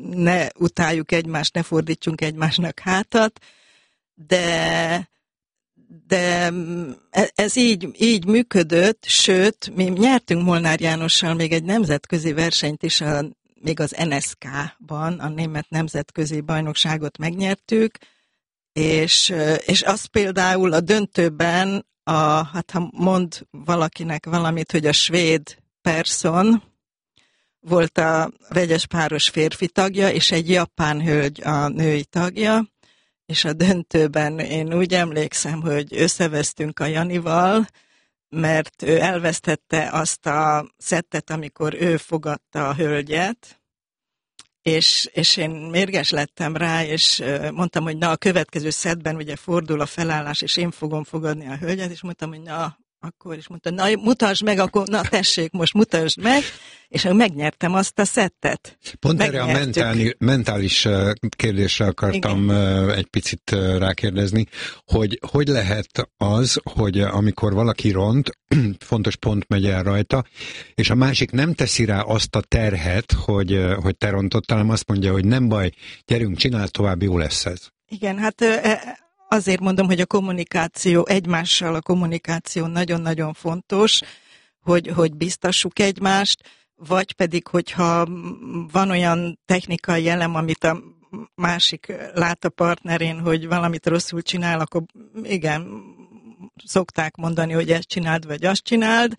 ne utáljuk egymást, ne fordítsunk egymásnak hátat, de ez így működött, sőt, mi nyertünk Molnár Jánossal még egy nemzetközi versenyt is, még az NSK-ban, a Német Nemzetközi Bajnokságot megnyertük, és az például a döntőben, hát ha mond valakinek valamit, hogy a svéd Persson volt a vegyes páros férfi tagja, és egy japán hölgy a női tagja, és a döntőben én úgy emlékszem, hogy összevesztünk a Janival, mert ő elvesztette azt a szettet, amikor ő fogadta a hölgyet, és én mérges lettem rá, és mondtam, hogy na, a következő szettben ugye fordul a felállás, és én fogom fogadni a hölgyet, és mondtam, hogy na, akkor is mondta, na, mutasd meg, akkor na, tessék, most mutasd meg, és megnyertem azt a szettet. Pont erre a mentális kérdésre akartam egy picit rákérdezni, hogy lehet az, hogy amikor valaki ront, fontos pont megy el rajta, és a másik nem teszi rá azt a terhet, hogy te rontottál, hanem azt mondja, hogy nem baj, gyerünk, csináld tovább, jó lesz ez. Igen, hát azért mondom, hogy a kommunikáció, egymással a kommunikáció nagyon-nagyon fontos, hogy biztassuk egymást, vagy pedig, hogyha van olyan technikai elem, amit a másik lát a partnerén, hogy valamit rosszul csinál, akkor igen, szokták mondani, hogy ezt csináld, vagy azt csináld.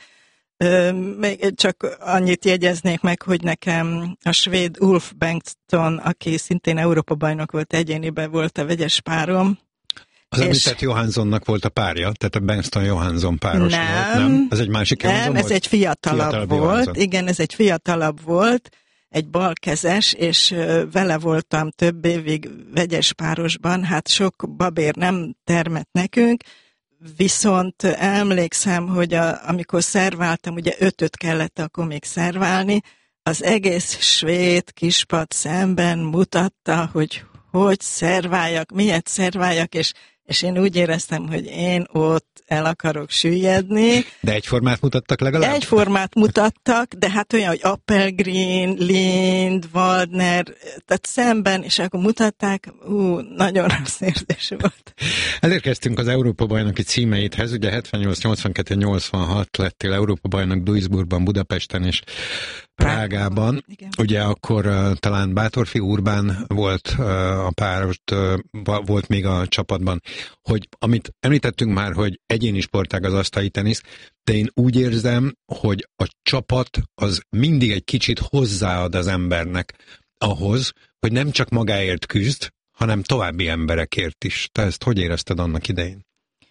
Csak annyit jegyeznék meg, hogy nekem a svéd Ulf Bengtsson, aki szintén Európa-bajnok volt, egyéniben volt a vegyes párom. Az említett Johanssonnak volt a párja, tehát a Bengtsson Johansson páros volt, nem? Ez egy másik Johansson volt? Nem, ez egy fiatalabb volt. Johansson. Igen, ez egy fiatalabb volt, egy balkezes, és vele voltam több évig vegyes párosban, hát sok babér nem termett nekünk, viszont emlékszem, hogy amikor szerváltam, ugye 5-öt kellett akkor még szerválni, az egész svéd kispad szemben mutatta, hogy szerváljak, miért szerváljak, és én úgy éreztem, hogy én ott el akarok süllyedni. De egyformát mutattak legalább? Egyformát mutattak, de hát olyan, hogy Appelgren, Lind, Waldner, tehát szemben, és akkor mutatták, nagyon rossz érzés volt. Elérkeztünk az Európa-bajnoki címeidhez, ugye 78, 82, 86 lettél Európa-bajnok Duisburgban, Budapesten és Prágában. Ugye akkor talán Bátorfi Urbán volt a páros, volt még a csapatban, hogy amit említettünk már, hogy egyéni sportág az asztali tenisz, de én úgy érzem, hogy a csapat az mindig egy kicsit hozzáad az embernek ahhoz, hogy nem csak magáért küzd, hanem további emberekért is. Te ezt hogy érezted annak idején?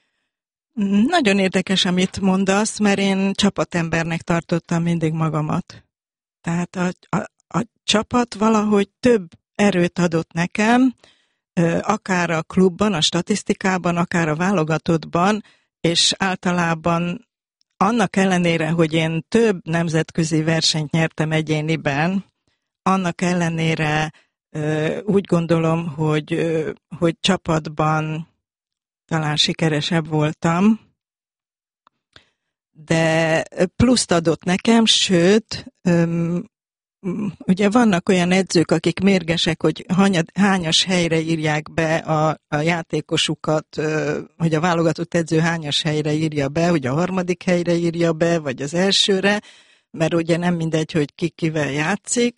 Nagyon érdekes, amit mondasz, mert én csapatembernek tartottam mindig magamat. Tehát a csapat valahogy több erőt adott nekem, akár a klubban, a statisztikában, akár a válogatottban, és általában annak ellenére, hogy én több nemzetközi versenyt nyertem egyéniben, annak ellenére úgy gondolom, hogy csapatban talán sikeresebb voltam, de pluszt adott nekem, sőt, ugye vannak olyan edzők, akik mérgesek, hogy hányas helyre írják be a játékosukat, hogy a válogatott edző hányas helyre írja be, hogy a 3. helyre írja be, vagy az elsőre, mert ugye nem mindegy, hogy ki kivel játszik,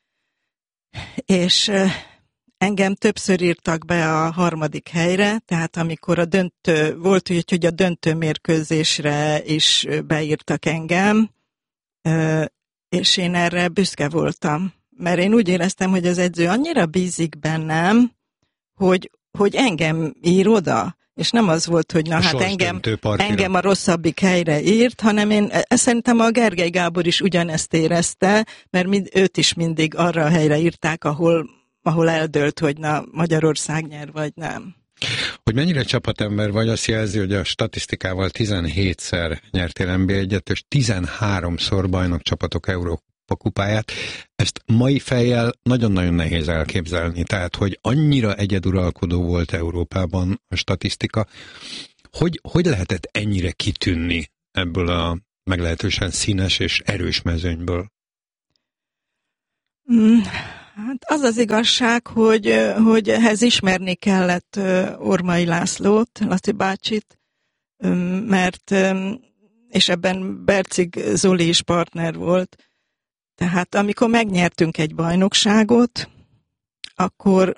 és engem többször írtak be a 3. helyre, tehát amikor a döntő, volt úgy, hogy a döntő mérkőzésre is beírtak engem, és én erre büszke voltam. Mert én úgy éreztem, hogy az edző annyira bízik bennem, hogy engem ír oda. És nem az volt, hogy na hát engem a rosszabbik helyre írt, hanem én szerintem a Gergely Gábor is ugyanezt érezte, mert őt is mindig arra a helyre írták, ahol eldőlt, hogy na Magyarország nyer, vagy nem. Hogy mennyire csapatember vagy, azt jelzi, hogy a statisztikával 17-szer nyertél NB1-et, és 13-szor bajnokcsapatok Európa kupáját. Ezt mai fejjel nagyon-nagyon nehéz elképzelni. Tehát, hogy annyira egyeduralkodó volt Európában a statisztika, hogy lehetett ennyire kitűnni ebből a meglehetősen színes és erős mezőnyből? Hát az az igazság, hogy ehhez ismerni kellett Ormai Lászlót, Laci bácsit, mert, és ebben Bercig Zoli is partner volt. Tehát amikor megnyertünk egy bajnokságot, akkor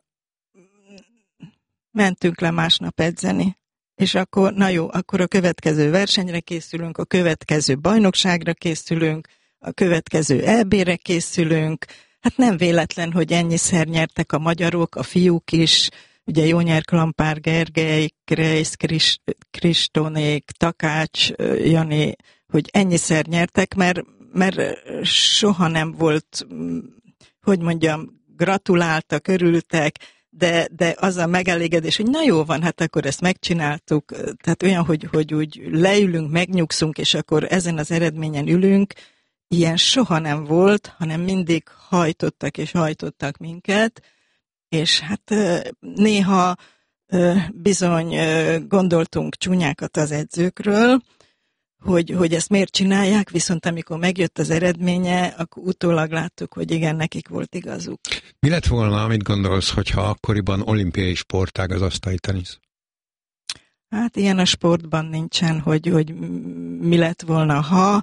mentünk le másnap edzeni. És akkor, na jó, akkor a következő versenyre készülünk, a következő bajnokságra készülünk, a következő EB-re készülünk. Hát nem véletlen, hogy ennyiszer nyertek a magyarok, a fiúk is, ugye Jónyer Klampár, Gergely, Kreisz, Kristónék, Takács, Jani, hogy ennyiszer nyertek, mert soha nem volt, hogy mondjam, gratuláltak, örültek, de az a megelégedés, hogy na jó van, hát akkor ezt megcsináltuk, tehát olyan, hogy úgy leülünk, megnyugszunk, és akkor ezen az eredményen ülünk, ilyen soha nem volt, hanem mindig hajtottak minket, és hát néha bizony gondoltunk csúnyákat az edzőkről, hogy ezt miért csinálják, viszont amikor megjött az eredménye, akkor utólag láttuk, hogy igen, nekik volt igazuk. Mi lett volna, amit gondolsz, hogyha akkoriban olimpiai sportág az asztali tenisz? Hát ilyen a sportban nincsen, hogy mi lett volna, ha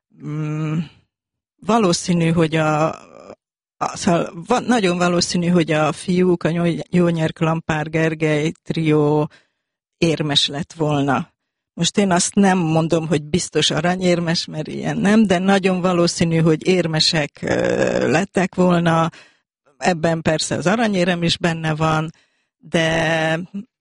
valószínű, hogy szóval nagyon valószínű, hogy a fiúk, a Jónyer Klampár Gergely trió érmes lett volna. Most én azt nem mondom, hogy biztos aranyérmes, mert ilyen nem, de nagyon valószínű, hogy érmesek lettek volna. Ebben persze az aranyérem is benne van, de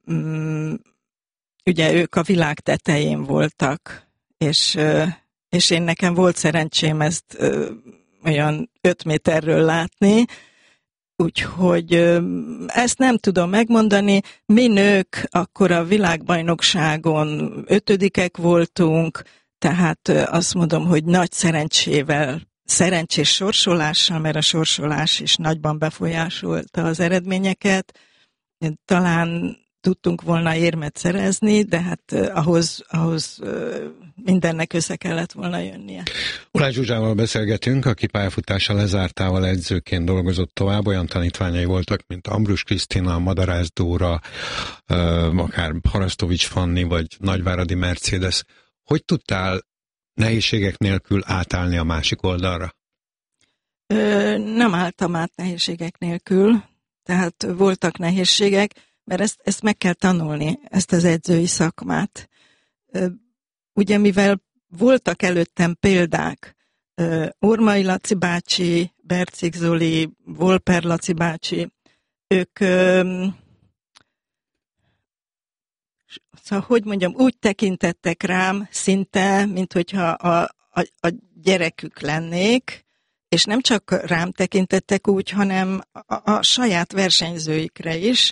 ugye ők a világ tetején voltak, és én nekem volt szerencsém ezt olyan 5 méterről látni, úgyhogy ezt nem tudom megmondani. Mi nők akkor a világbajnokságon 5-ek voltunk, tehát azt mondom, hogy nagy szerencsés sorsolással, mert a sorsolás is nagyban befolyásolta az eredményeket. Talán tudtunk volna érmet szerezni, de hát ahhoz mindennek össze kellett volna jönnie. Ulász Zsuzsával beszélgetünk, aki pályafutása lezártával edzőként dolgozott tovább, olyan tanítványai voltak, mint Ambrus Krisztina, Madarász Dóra, akár Harasztovics Fanni, vagy Nagyváradi Mercedes. Hogy tudtál nehézségek nélkül átállni a másik oldalra? Nem álltam át nehézségek nélkül, tehát voltak nehézségek, mert ezt meg kell tanulni, ezt az edzői szakmát. Ugye mivel voltak előttem példák, Ormai Laci bácsi, Bercig Zoli, Volper Laci bácsi, ők, szóval hogy mondjam, úgy tekintettek rám szinte, mint hogyha a gyerekük lennék, és nem csak rám tekintettek úgy, hanem a saját versenyzőikre is,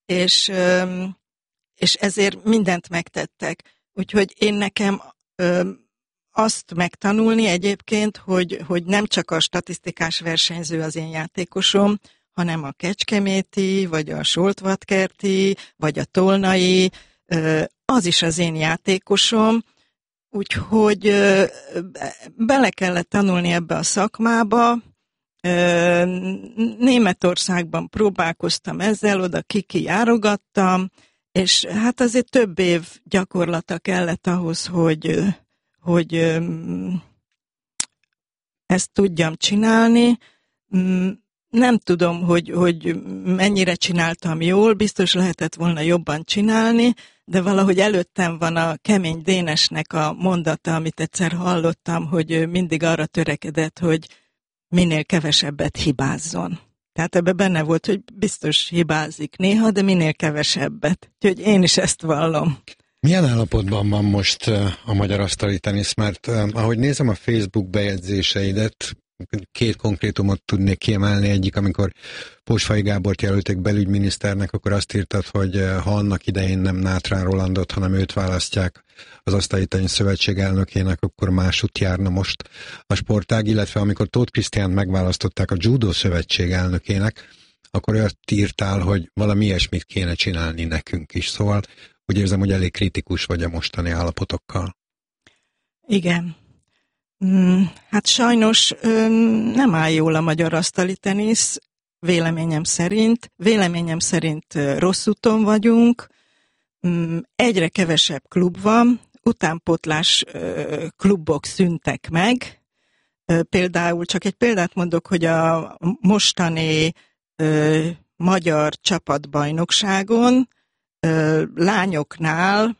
és ezért mindent megtettek. Úgyhogy én nekem azt megtanulni egyébként, hogy nem csak a statisztikás versenyző az én játékosom, hanem a kecskeméti, vagy a soltvatkerti, vagy a tolnai, az is az én játékosom, úgyhogy bele kellett tanulni ebbe a szakmába. Németországban próbálkoztam ezzel, oda járogattam, és hát azért több év gyakorlata kellett ahhoz, hogy ezt tudjam csinálni. Nem tudom, hogy mennyire csináltam jól, biztos lehetett volna jobban csinálni, de valahogy előttem van a Kemény Dénesnek a mondata, amit egyszer hallottam, hogy mindig arra törekedett, hogy minél kevesebbet hibázzon. Tehát ebben benne volt, hogy biztos hibázik néha, de minél kevesebbet. Úgyhogy én is ezt vallom. Milyen állapotban van most a magyar asztali tenisz? Mert ahogy nézem a Facebook bejegyzéseidet, 2 konkrétumot tudnék kiemelni. Egyik, amikor Posfai Gábort jelölték belügyminiszternek, akkor azt írtad, hogy ha annak idején nem Nátrán Rolandot, hanem őt választják az Asztali Tenisz Szövetség elnökének, akkor másút járna most a sportág, illetve amikor Tóth Krisztiánt megválasztották a Judo Szövetség elnökének, akkor olyat írtál, hogy valami ilyesmit kéne csinálni nekünk is. Szóval úgy érzem, hogy elég kritikus vagy a mostani állapotokkal. Igen. Hát sajnos nem áll jól a magyar asztali tenisz. véleményem szerint rossz úton vagyunk, egyre kevesebb klub van, utánpótlás klubok szűntek meg. Például, csak egy példát mondok, hogy a mostani magyar csapatbajnokságon lányoknál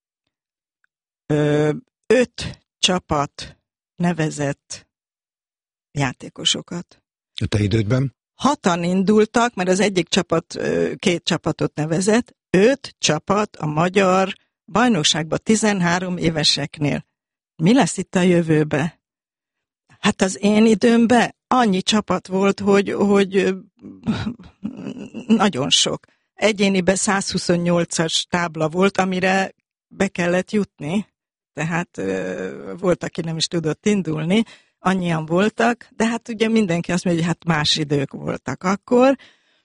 5 csapat nevezett játékosokat. A te idődben? 6-an indultak, mert az egyik csapat 2 csapatot nevezett, 5 csapat a magyar bajnokságban 13 éveseknél. Mi lesz itt a jövőbe? Hát az én időmben annyi csapat volt, hogy nagyon sok. Egyéniben 128-as tábla volt, amire be kellett jutni. Tehát volt, aki nem is tudott indulni. Annyian voltak, de hát ugye mindenki azt mondja, hogy hát más idők voltak akkor.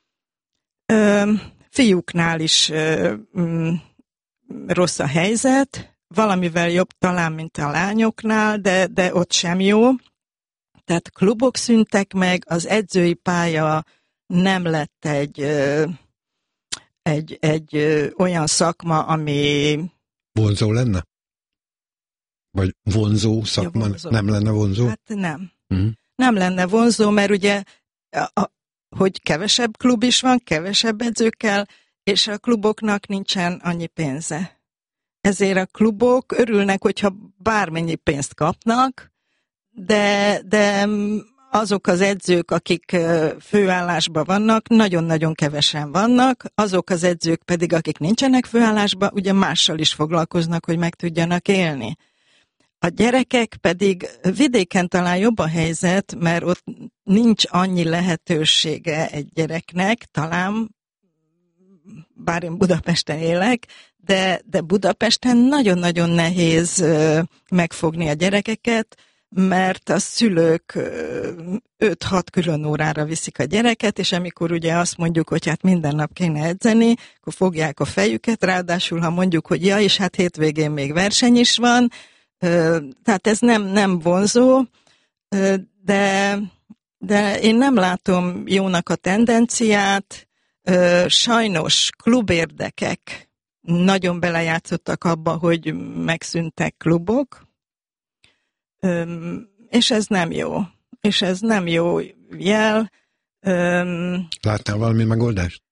Fiúknál is rossz a helyzet, valamivel jobb talán, mint a lányoknál, de ott sem jó. Tehát klubok szűntek meg, az edzői pálya nem lett egy olyan szakma, ami... Vonzó lenne? Vagy vonzó szakma? Ja, vonzó. Nem lenne vonzó? Hát nem. Nem lenne vonzó, mert ugye, hogy kevesebb klub is van, kevesebb edzőkkel, és a kluboknak nincsen annyi pénze. Ezért a klubok örülnek, hogyha bármennyi pénzt kapnak, de azok az edzők, akik főállásban vannak, nagyon-nagyon kevesen vannak, azok az edzők pedig, akik nincsenek főállásban, ugye mással is foglalkoznak, hogy meg tudjanak élni. A gyerekek pedig vidéken talán jobb a helyzet, mert ott nincs annyi lehetősége egy gyereknek, talán, bár én Budapesten élek, de Budapesten nagyon-nagyon nehéz megfogni a gyerekeket, mert a szülők 5-6 külön órára viszik a gyereket, és amikor ugye azt mondjuk, hogy hát minden nap kéne edzeni, akkor fogják a fejüket, ráadásul ha mondjuk, hogy ja, és hát hétvégén még verseny is van, tehát ez nem vonzó, de én nem látom jónak a tendenciát. Sajnos klubérdekek nagyon belejátszottak abba, hogy megszűntek klubok, és ez nem jó. És ez nem jó jel. Láttál valami megoldást?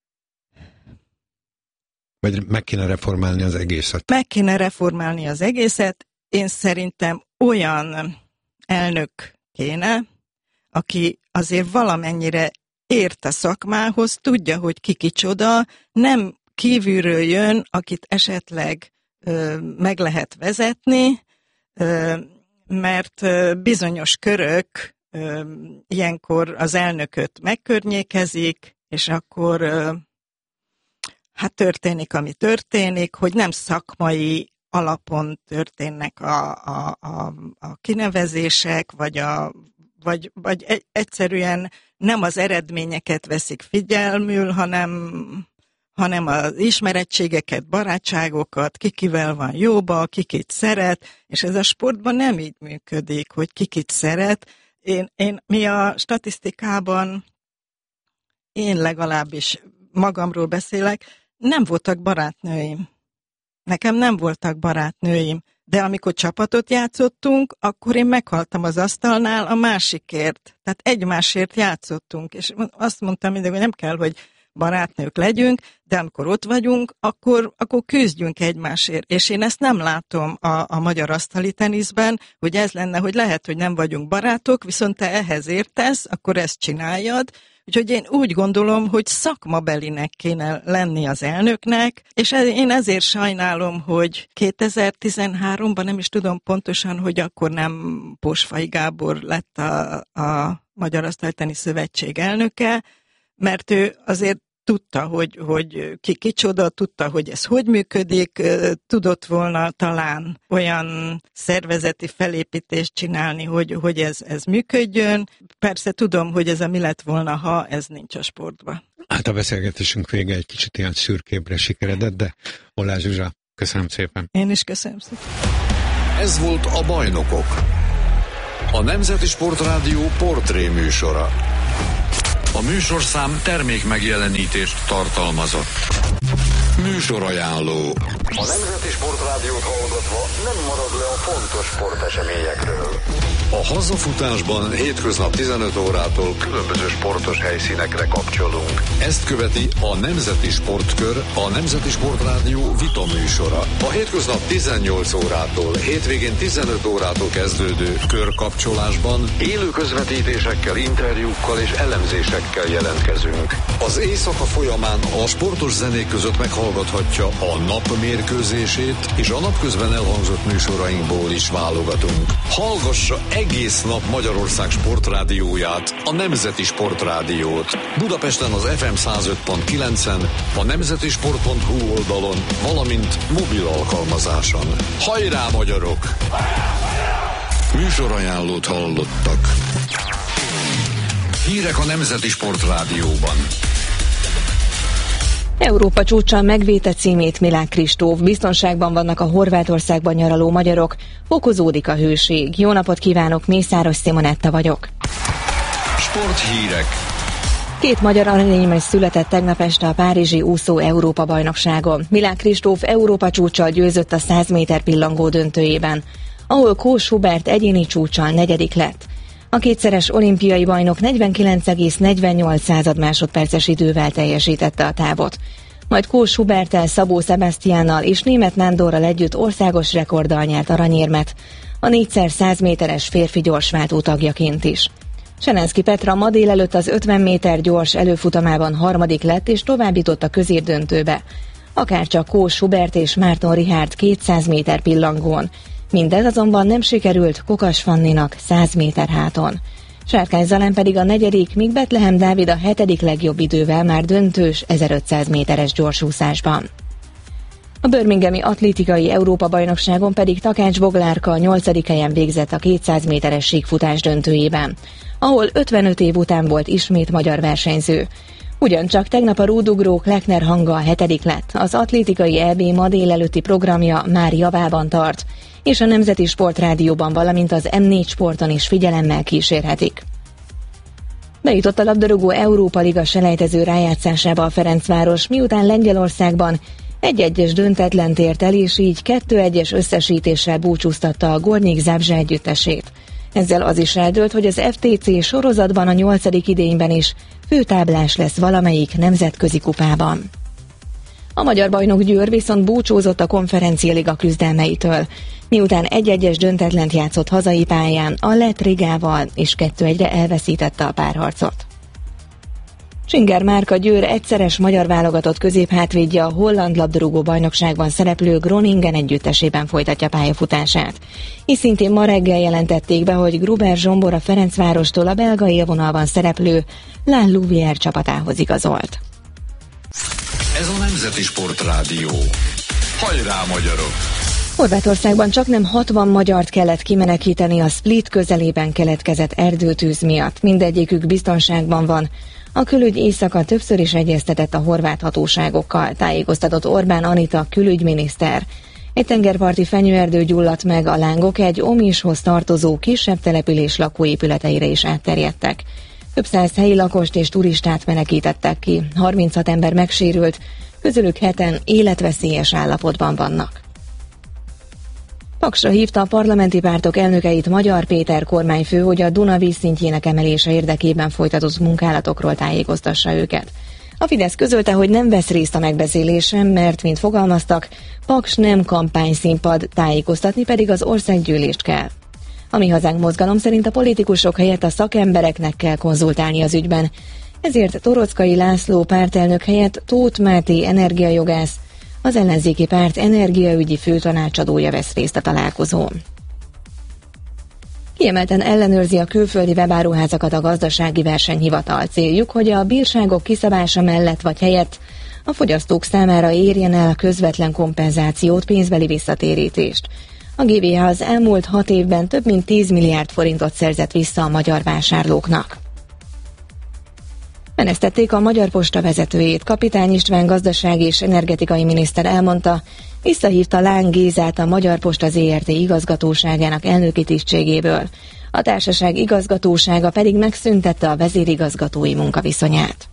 Vagy meg kéne reformálni az egészet? Meg kéne reformálni az egészet. Én szerintem olyan elnök kéne, aki azért valamennyire ért a szakmához, tudja, hogy ki kicsoda, nem kívülről jön, akit esetleg meg lehet vezetni, mert bizonyos körök ilyenkor az elnököt megkörnyékezik, és akkor hát történik, ami történik, hogy nem szakmai alapon történnek a kinevezések, vagy egyszerűen nem az eredményeket veszik figyelmül, hanem az ismerettségeket, barátságokat, kikivel van jóba, kikit szeret, és ez a sportban nem így működik, hogy kikit szeret. Mi a statisztikában, én legalábbis magamról beszélek, nem voltak barátnőim. Nekem nem voltak barátnőim, de amikor csapatot játszottunk, akkor én meghaltam az asztalnál a másikért. Tehát egymásért játszottunk, és azt mondtam mindig, hogy nem kell, hogy barátnők legyünk, de amikor ott vagyunk, akkor küzdjünk egymásért. És én ezt nem látom a magyar asztali teniszben, hogy ez lenne, hogy lehet, hogy nem vagyunk barátok, viszont te ehhez értesz, akkor ezt csináljad. Úgyhogy én úgy gondolom, hogy szakmabelinek kéne lenni az elnöknek, és én ezért sajnálom, hogy 2013-ban nem is tudom pontosan, hogy akkor nem Posfai Gábor lett a Magyar Asztaltenisz Szövetség elnöke, mert ő azért tudta, hogy ki kicsoda, tudta, hogy ez hogy működik, tudott volna talán olyan szervezeti felépítést csinálni, hogy ez működjön. Persze tudom, hogy ez mi lett volna, ha ez nincs a sportban. Hát a beszélgetésünk vége egy kicsit ilyen szürkébbre sikeredett, de Oláh Zsuzsa, köszönöm szépen. Én is köszönöm szépen. Ez volt a Bajnokok, a Nemzeti Sportrádió portré műsora. A műsorszám termék megjelenítést tartalmazott. Műsorajánló. A Nemzeti Sportrádiót hallgatva nem marad le a fontos sporteseményekről. A hazafutásban hétköznap 15 órától különböző sportos helyszínekre kapcsolunk. Ezt követi a Nemzeti Sportkör, a Nemzeti Sportrádió vita műsora. A hétköznap 18 órától, hétvégén 15 órától kezdődő körkapcsolásban élő közvetítésekkel, interjúkkal és elemzésekkel jelentkezünk. Az éjszaka folyamán a sportos zenék között meghallgathatja a nap mérkőzését, és a napközben elhangzott műsorainkból is válogatunk. Hallgassa egész nap Magyarország sportrádióját, a Nemzeti Sportrádiót. Budapesten az FM 105.9-en, a nemzetisport.hu oldalon, valamint mobil alkalmazáson. Hajrá, magyarok! Műsorajánlót hallottak. Hírek a Nemzeti Sportrádióban. Európa csúccsal megvédte címét Milák Kristóf, biztonságban vannak a Horvátországban nyaraló magyarok, fokozódik a hőség. Jó napot kívánok, Mészáros Simonetta vagyok. Sporthírek. 2 magyar aranyérmes született tegnap este a párizsi úszó Európa-bajnokságon. Milák Kristóf Európa csúccsal győzött a 100 méter pillangó döntőjében, ahol Kós Hubert egyéni csúccsal 4. lett. A kétszeres olimpiai bajnok 49,48 másodperces idővel teljesítette a távot. Majd Kós Huberttel, Szabó Sebastiánnal és Németh Nándorral együtt országos rekorddal nyert aranyérmet, a 4x100 méteres férfi gyorsváltó tagjaként is. Selenszky Petra ma délelőtt az 50 méter gyors előfutamában 3. lett és továbbjutott a középdöntőbe. Akárcsak Kós Hubert és Márton Richárd 200 méter pillangón. Mindez azonban nem sikerült Kokas Fanninak 100 méter háton. Sárkány Zalán pedig a 4., míg Betlehem Dávid a 7. legjobb idővel már döntős 1500 méteres gyorsúszásban. A birminghami atlétikai Európa-bajnokságon pedig Takács Boglárka a 8. helyen végzett a 200 méteres síkfutás döntőjében, ahol 55 év után volt ismét magyar versenyző. Ugyancsak tegnap a rúdugrók Lechner Hanga a 7. lett, az atlétikai EB ma délelőtti programja már javában tart, és a Nemzeti Sportrádióban, valamint az M4 Sporton is figyelemmel kísérhetik. Bejutott a labdarúgó Európa Liga selejtező rájátszásába a Ferencváros, miután Lengyelországban 1-1-es döntetlent ért el, és így 2-1-es összesítéssel búcsúztatta a Gornik Zabrze együttesét. Ezzel az is eldőlt, hogy az FTC sorozatban a 8. idényben is főtáblás lesz valamelyik nemzetközi kupában. A magyar bajnok Győr viszont búcsúzott a Konferencia-liga küzdelmeitől, miután 1-1-es döntetlent játszott hazai pályán a lett Rigával, és 2-1-re elveszítette a párharcot. Singer Márka Győr egyszeres magyar válogatott középhátvédje a holland labdarúgó bajnokságban szereplő Groningen együttesében folytatja pályafutását. És szintén ma reggel jelentették be, hogy Gruber Zsombor a Ferencvárostól a belga élvonalban szereplő La Louvière csapatához igazolt. Ez a Nemzeti Sportrádió. Hajrá, magyarok! Horvátországban csaknem 60 magyart kellett kimenekíteni a Split közelében keletkezett erdőtűz miatt. Mindegyikük biztonságban van. A külügy éjszaka többször is egyeztetett a horvát hatóságokkal, tájékoztatott Orbán Anita külügyminiszter. Egy tengerparti fenyőerdő gyulladt meg, a lángok egy Omishoz tartozó kisebb település lakóépületeire is átterjedtek. Több 100 helyi lakost és turistát menekítettek ki, 36 ember megsérült, közülük 7-en életveszélyes állapotban vannak. Paksra hívta a parlamenti pártok elnökeit Magyar Péter kormányfő, hogy a Duna vízszintjének emelése érdekében folytatott munkálatokról tájékoztassa őket. A Fidesz közölte, hogy nem vesz részt a megbeszélésen, mert, mint fogalmaztak, Paks nem kampányszínpad, tájékoztatni pedig az országgyűlést kell. A Mi Hazánk mozgalom szerint a politikusok helyett a szakembereknek kell konzultálni az ügyben. Ezért Torockai László pártelnök helyett Tóth Máté energiajogász, az ellenzéki párt energiaügyi főtanácsadója vesz részt a találkozón. Kiemelten ellenőrzi a külföldi webáruházakat a gazdasági versenyhivatal. Céljuk, hogy a bírságok kiszabása mellett vagy helyett a fogyasztók számára érjen el a közvetlen kompenzációt, pénzbeli visszatérítést. A GVH az elmúlt 6 évben több mint 10 milliárd forintot szerzett vissza a magyar vásárlóknak. Menesztették a Magyar Posta vezetőjét. Kapitány István gazdasági és energetikai miniszter elmondta, Visszahívta Láng Gézát a Magyar Posta Zrt. Igazgatóságának elnöki tisztségéből. A társaság igazgatósága pedig megszüntette a vezérigazgatói munkaviszonyát.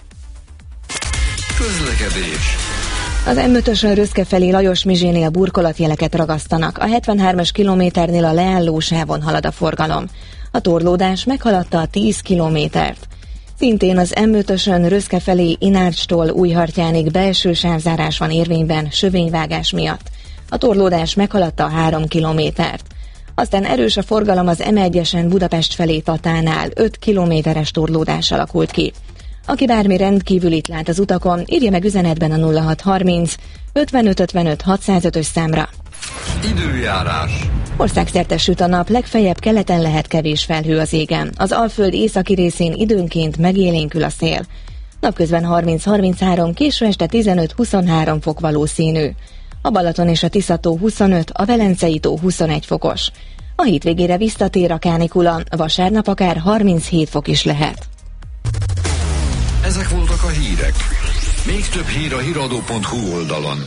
Közlekedés. Az M5-ösön Röszke felé Lajos Mizsénél burkolatjeleket ragasztanak. A 73-es kilométernél a leállósávon halad a forgalom. A torlódás meghaladta a 10 kilométert. Szintén az M5-ösön Röszke felé Inárcstól Újhartyánig belső sávzárás van érvényben sövényvágás miatt. A torlódás meghaladta a 3 kilométert. Aztán erős a forgalom az M1-esen Budapest felé Tatánál, 5 kilométeres torlódás alakult ki. Aki bármi rendkívülit lát az utakon, írja meg üzenetben a 0630 55 55 605-ös számra. Időjárás. Országszerte süt a nap, legfeljebb keleten lehet kevés felhő az égen. Az Alföld északi részén időnként megélénkül a szél. Napközben 30-33, késő este 15-23 fok valószínű. A Balaton és a Tisza-tó 25, a Velencei tó 21 fokos. A hétvégére visszatér a kánikula, vasárnap akár 37 fok is lehet. Ezek voltak a hírek. Még több hír a hiradó.hu oldalon.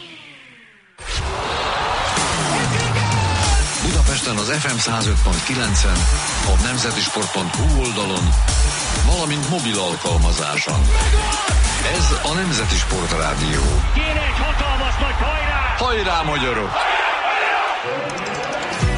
Budapesten az FM 105.9-en, a nemzetisport.hu oldalon, valamint mobil alkalmazáson. Ez a Nemzeti Sport Rádió. Kéne egy hatalmas nagy hajrá! Hajrá, magyarok!